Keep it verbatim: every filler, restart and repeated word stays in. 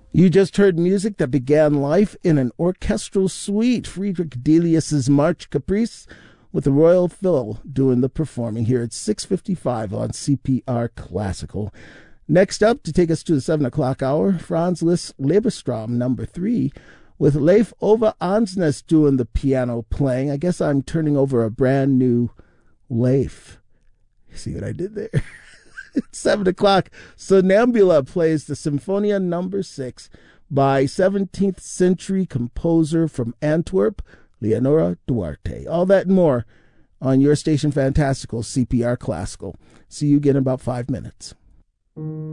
You just heard music that began life in an orchestral suite. Friedrich Delius's March Caprice with the Royal Phil doing the performing here at six fifty-five on C P R Classical. Next up, to take us to the seven o'clock hour, Franz Liszt Lebenstraum number three with Leif Ove Andsnes doing the piano playing. I guess I'm turning over a brand new Leif. See what I did there? Seven o'clock, Sonambula plays the Symphonia number six by seventeenth century composer from Antwerp, Leonora Duarte. All that and more on your station Fantastical, C P R Classical. See you again in about five minutes.